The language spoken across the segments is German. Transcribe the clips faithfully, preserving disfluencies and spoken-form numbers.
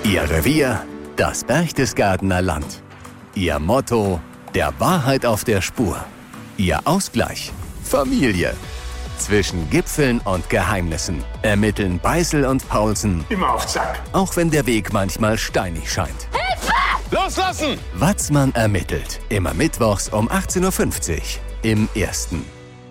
Ihr Revier, das Berchtesgadener Land. Ihr Motto, der Wahrheit auf der Spur. Ihr Ausgleich, Familie. Zwischen Gipfeln und Geheimnissen ermitteln Beißel und Paulsen. Immer auf Zack. Auch wenn der Weg manchmal steinig scheint. Hilfe! Loslassen! Watzmann ermittelt. Immer mittwochs um achtzehn Uhr fünfzig im Ersten.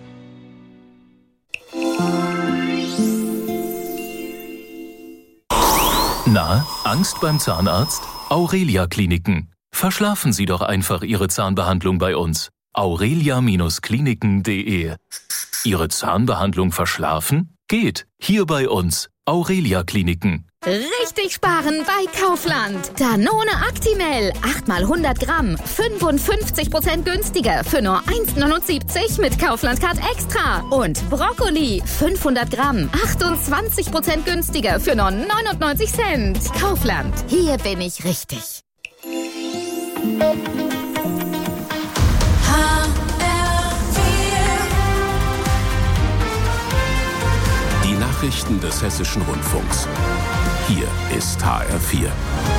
Na, Angst beim Zahnarzt? Aurelia Kliniken. Verschlafen Sie doch einfach Ihre Zahnbehandlung bei uns. aurelia Kliniken punkt de. Ihre Zahnbehandlung verschlafen? Geht. Hier bei uns. Aurelia Kliniken. Richtig sparen bei Kaufland. Danone Actimel. acht mal hundert Gramm. fünfundfünfzig Prozent günstiger für nur eins Komma neunundsiebzig mit Kaufland Card Extra. Und Brokkoli. fünfhundert Gramm. achtundzwanzig Prozent günstiger für nur neunundneunzig Cent. Kaufland. Hier bin ich richtig. Die Nachrichten des Hessischen Rundfunks. Hier ist H R vier.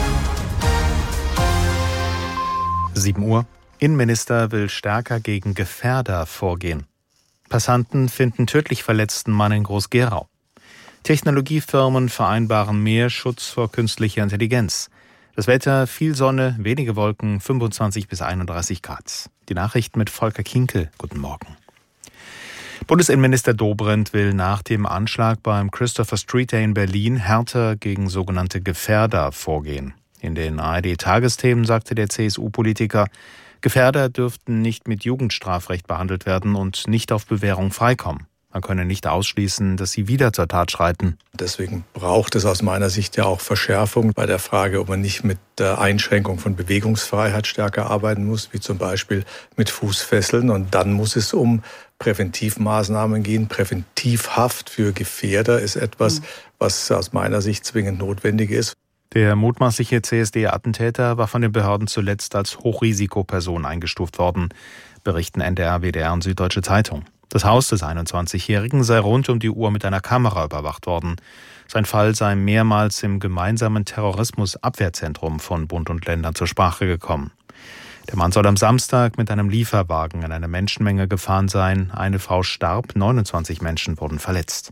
sieben Uhr. Innenminister will stärker gegen Gefährder vorgehen. Passanten finden tödlich verletzten Mann in Groß-Gerau. Technologiefirmen vereinbaren mehr Schutz vor künstlicher Intelligenz. Das Wetter, viel Sonne, wenige Wolken, fünfundzwanzig bis einunddreißig Grad. Die Nachrichten mit Volker Kinkel. Guten Morgen. Bundesinnenminister Dobrindt will nach dem Anschlag beim Christopher Street Day in Berlin härter gegen sogenannte Gefährder vorgehen. In den A R D-Tagesthemen sagte der C S U-Politiker, Gefährder dürften nicht mit Jugendstrafrecht behandelt werden und nicht auf Bewährung freikommen. Man könne nicht ausschließen, dass sie wieder zur Tat schreiten. Deswegen braucht es aus meiner Sicht ja auch Verschärfung bei der Frage, ob man nicht mit der Einschränkung von Bewegungsfreiheit stärker arbeiten muss, wie zum Beispiel mit Fußfesseln. Und dann muss es um Präventivmaßnahmen gehen. Präventivhaft für Gefährder ist etwas, was aus meiner Sicht zwingend notwendig ist. Der mutmaßliche C S D-Attentäter war von den Behörden zuletzt als Hochrisikoperson eingestuft worden, berichten N D R, W D R und Süddeutsche Zeitung. Das Haus des einundzwanzigjährigen sei rund um die Uhr mit einer Kamera überwacht worden. Sein Fall sei mehrmals im gemeinsamen Terrorismusabwehrzentrum von Bund und Ländern zur Sprache gekommen. Der Mann soll am Samstag mit einem Lieferwagen in eine Menschenmenge gefahren sein. Eine Frau starb, neunundzwanzig Menschen wurden verletzt.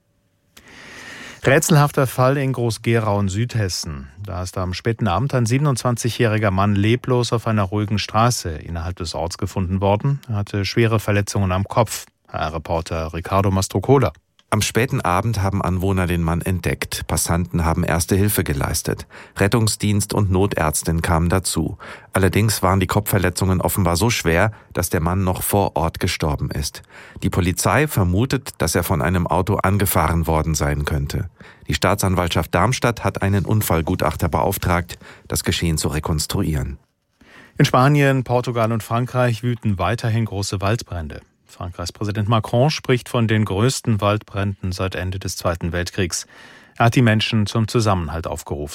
Rätselhafter Fall in Groß-Gerau in Südhessen. Da ist am späten Abend ein siebenundzwanzigjähriger Mann leblos auf einer ruhigen Straße innerhalb des Orts gefunden worden. Er hatte schwere Verletzungen am Kopf. H R-Reporter Ricardo Mastrocola. Am späten Abend haben Anwohner den Mann entdeckt. Passanten haben erste Hilfe geleistet. Rettungsdienst und Notärztin kamen dazu. Allerdings waren die Kopfverletzungen offenbar so schwer, dass der Mann noch vor Ort gestorben ist. Die Polizei vermutet, dass er von einem Auto angefahren worden sein könnte. Die Staatsanwaltschaft Darmstadt hat einen Unfallgutachter beauftragt, das Geschehen zu rekonstruieren. In Spanien, Portugal und Frankreich wüten weiterhin große Waldbrände. Frankreichs Präsident Macron spricht von den größten Waldbränden seit Ende des Zweiten Weltkriegs. Er hat die Menschen zum Zusammenhalt aufgerufen.